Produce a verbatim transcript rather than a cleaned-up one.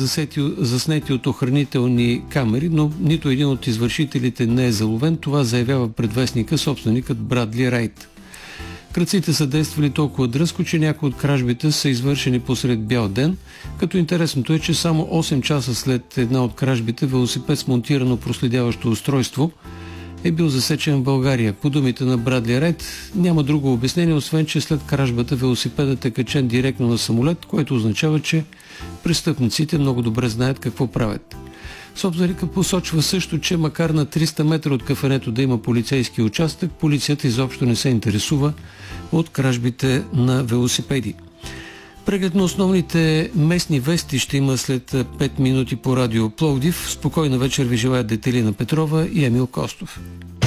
засети, заснети от охранителни камери, но нито един от извършителите не е заловен. Това заявява пред вестника собственикът Брадли Райт. Крадците са действали толкова дръзко, че някои от кражбите са извършени посред бял ден, като интересното е, че само осем часа след една от кражбите велосипед с монтирано проследяващо устройство е бил засечен в България. По думите на Брадли Райт няма друго обяснение, освен че след кражбата велосипедът е качен директно на самолет, което означава, че престъпниците много добре знаят какво правят. Собственикът посочва също, че макар на триста метра от кафенето да има полицейски участък, полицията изобщо не се интересува от кражбите на велосипеди. Преглед на основните местни вести ще има след пет минути по радио Пловдив. Спокойна вечер ви желаят Детелина Петрова и Емил Костов.